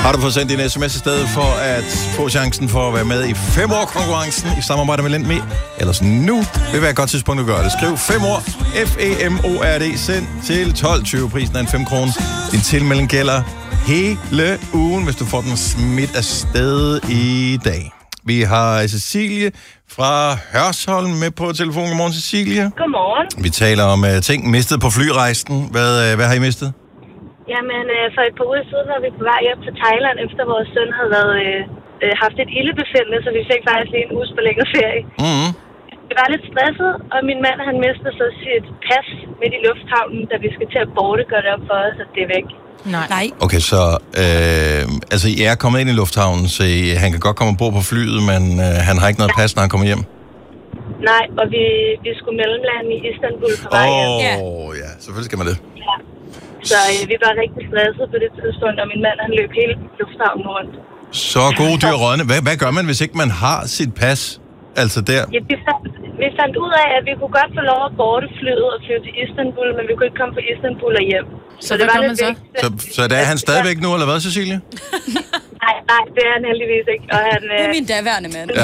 Har du fået sendt din sms i stedet for at få chancen for at være med i 5-år-konkurrencen i samarbejde med Lendme? Ellers nu vil være et godt tidspunkt at gøre det. Skriv 5 år, FEMORD, send til 12.20. Prisen er en 5 kroner. Din tilmelding gælder hele ugen, hvis du får den smidt afsted i dag. Vi har Cecilie fra Hørsholm med på telefonen. Godmorgen, Cecilie. Godmorgen. Vi taler om ting mistet på flyrejsen. Hvad har I mistet? Jamen, for et par uger siden var vi på vej hjem til Thailand, efter vores søn havde haft et ildebefindende, så vi fik faktisk lige en uges forlænget ferie. Mm-hmm. Vi var lidt stresset, og min mand han mistede så sit pas midt i lufthavnen, da vi skal til at boarde, gør det op for os, at det er væk. Nej. Okay, så I er kommet ind i lufthavnen, så han kan godt komme ombord på flyet, men han har ikke noget pas, når han kommer hjem? Nej, og vi skulle mellemlande i Istanbul på vej hjem. Ja, selvfølgelig skal man det. Ja. Så vi var rigtig stresset på det tidspunkt, og min mand han løb hele lufthavnen rundt. Så gode dyr rådne. Hvad gør man, hvis ikke man har sit pas? Altså der? Ja, vi fandt ud af, at vi kunne godt få lov at boarde flyet og flyve til Istanbul, men vi kunne ikke komme fra Istanbul og hjem. Så det var lidt Så der er han stadigvæk nu, eller hvad, Cecilie? Nej, det er han heldigvis ikke. Og han, det er min daværende mand. Ja.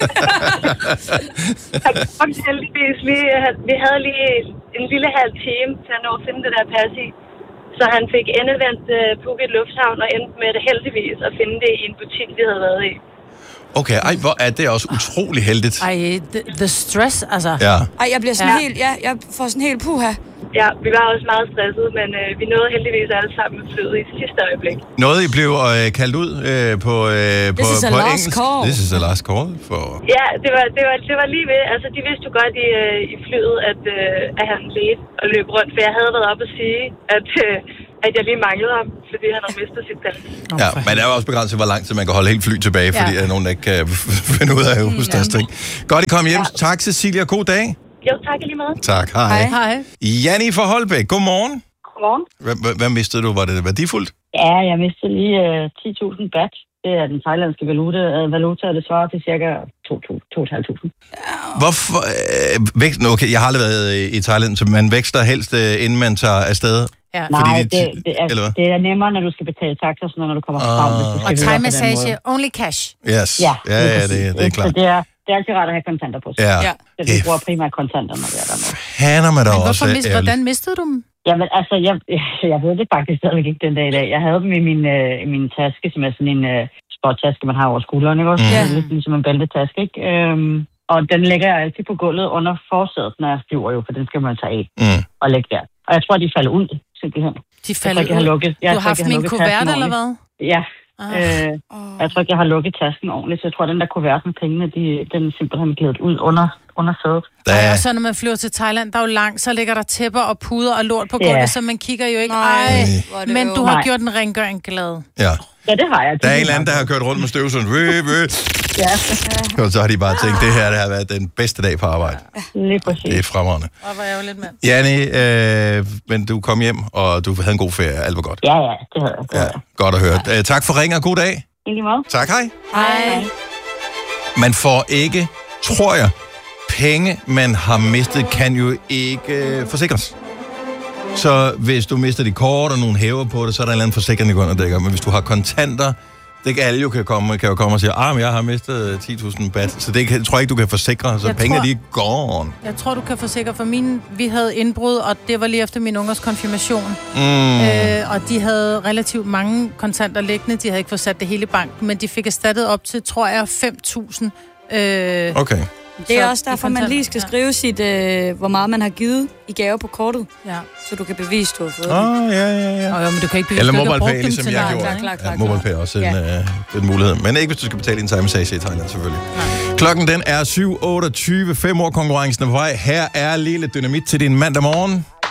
han heldigvis vi havde lige en lille halv time til at nå at finde det der pas i. Så han fik endevendt Phuket Lufthavn og endte med det heldigvis at finde det i en butik, vi havde været i. Okay, hvor er det også utrolig heldigt. The stress, altså. Ja. Jeg bliver sådan helt, jeg får sådan helt puha. Ja, vi var også meget stressede, men vi nåede heldigvis alle sammen med flyet i sidste øjeblik. Noget, I blev kaldt ud på engelsk? This is a last call. Ja, det var lige ved. Altså, de vidste jo godt i flyet, at han ledte og løb rundt, for jeg havde været oppe og sige, at jeg lige manglede ham, fordi han havde mistet sit pas. Ja, men det er jo også begrænset, hvor lang tid man kan holde helt fly tilbage, fordi der er nogen, der ikke kan finde ud af husdagsting. Godt, I kom hjem. Tak, Cecilia. God dag. Jo, tak lige meget. Tak, hej. Janni fra Holbæk, godmorgen. Godmorgen. Hvad mistede du? Var det værdifuldt? Ja, jeg mistede lige 10.000 baht. Det er den thailandske valuta, og det svarer til cirka 2.500. Hvorfor? Okay, jeg har aldrig været i Thailand, så man vækster helst, inden man tager afsted. Ja. Nej, det er nemmere, når du skal betale taxa, når du kommer frem. Og thai-massage, only cash. Yes. Ja, det er klart. Så det er altid rart at have kontanter på sig. Ja. Så vi bruger primært kontanter, når vi er dernede. Men hvordan mistede du dem? Jamen, altså, jeg ved det faktisk stadigvæk ikke den dag i dag. Jeg havde dem i min taske, som er sådan en sporttaske, man har over skulderen, ikke også? Ja. Lidt ligesom en bæltetaske, ikke? Og den lægger jeg altid på gulvet under forsædet, når jeg flyver jo, for den skal man tage af og lægge der. Og jeg tror, de falder ud, simpelthen. De falder ud? Du har haft dem i en kuvert, eller hvad? Ja. Jeg tror ikke, jeg har lukket tasken ordentligt, så jeg tror, den der kuvert med pengene, den er simpelthen glædet ud under sædet. Og så når man flyver til Thailand, der er jo langt, så ligger der tæpper og puder og lort på gulvet, så man kigger jo ikke. Men du har gjort en rengøring glad. Ja, det har jeg. Der er en eller anden, der har kørt rundt med støvsugeren. Og så har de bare tænkt, det her har været den bedste dag på arbejde. Lige præcis. Det er fremragende. Og hvor er jo lidt mand. Janni, men du kom hjem, og du havde en god ferie. Alt var godt. Ja, det havde jeg. Godt at høre. Tak for ringen, og god dag. I lige måde. Tak, hej. Hej. Man får ikke, tror jeg, penge, man har mistet, kan jo ikke forsikres. Så hvis du mister dit kort, og nogen hæver på det, så er der en eller anden forsikring, der går under dækker. Men hvis du har kontanter, det kan alle jo kan komme og sige, men jeg har mistet 10.000 baht. Så det tror jeg ikke, du kan forsikre, så pengene de går. Jeg tror, du kan forsikre, for vi havde indbrud, og det var lige efter min ungers konfirmation. Og de havde relativt mange kontanter liggende. De havde ikke fået sat det hele i banken, men de fik erstattet op til, tror jeg, 5.000. Okay. Det er også derfor, man lige skal skrive sit, hvor meget man har givet i gave på kortet. Ja. Så du kan bevise, du har fået det. Ja. Men du kan ikke bevise, eller du MobilePay, dem ligesom til jeg gjorde. Klar. MobilePay er også en mulighed. Men ikke, hvis du skal betale din thai-massage i Thailand, selvfølgelig. Nej. Klokken den er 7.28. 5 år konkurrencen er på vej. Her er lille dynamit til din mandag morgen.